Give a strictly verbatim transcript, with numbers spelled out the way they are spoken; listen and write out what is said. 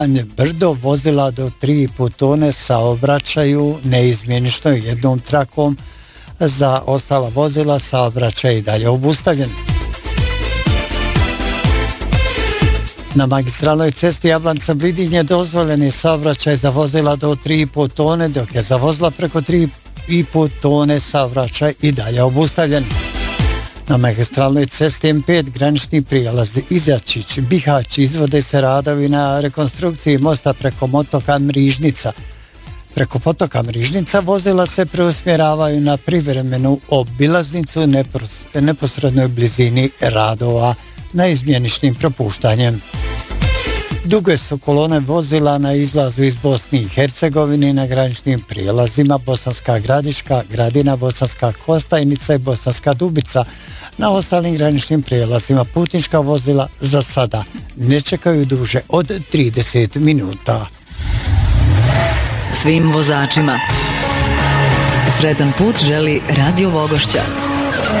Brdo vozila do tri i po tone saobraćaju neizmjenično jednom trakom, za ostala vozila saobraćaj i dalje obustavljen. Na magistralnoj cesti Jablanca-Vidinje dozvoljen je saobraćaj za vozila do tri i po tone, dok je za vozila preko tri i po tone saobraćaj i dalje obustavljen. Na magistralnoj cesti M pet granični prijelaz Izačić, Bihać izvode se radovi na rekonstrukciji mosta preko motoka Mrižnica. Preko potoka Mrižnica vozila se preusmjeravaju na privremenu obilaznicu neposrednoj blizini radova na izmjeničnim propuštanjem. Duge su kolone vozila na izlazu iz Bosne i Hercegovine na graničnim prijelazima Bosanska Gradiška, Gradina, Bosanska Kostajnica i Bosanska Dubica. Na ostalim graničnim prijelazima putnička vozila za sada ne čekaju duže od trideset minuta. Svim vozačima sretan put želi Radio Vogošća.